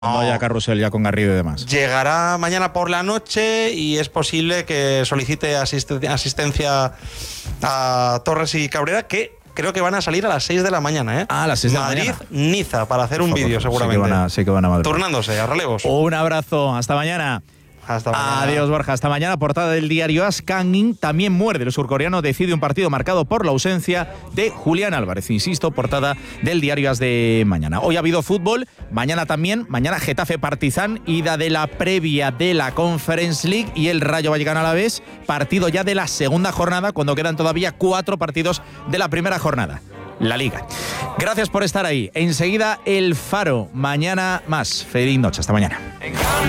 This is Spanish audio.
No haya carrusel ya con Garrido y demás. Llegará mañana por la noche y es posible que solicite asistencia a Torres y Cabrera, que creo que van a salir a las 6 de la mañana, ¿eh? A las 6 de la mañana. Madrid-Niza, para hacer un vídeo seguramente. Sí que van a Madrid. Turnándose a relevos. Un abrazo, hasta mañana. Hasta mañana. Adiós, Borja. Hasta mañana. Portada del diario AS. Kangin también muerde. El surcoreano decide un partido marcado por la ausencia de Julián Álvarez. Insisto, portada del diario AS de mañana. Hoy ha habido fútbol. Mañana también. Mañana Getafe Partizan. Ida de la previa de la Conference League. Y el Rayo Vallecano Alavés. Partido ya de la segunda jornada, cuando quedan todavía 4 partidos de la primera jornada. La Liga. Gracias por estar ahí. Enseguida El Faro. Mañana más. Feliz noche. Hasta mañana.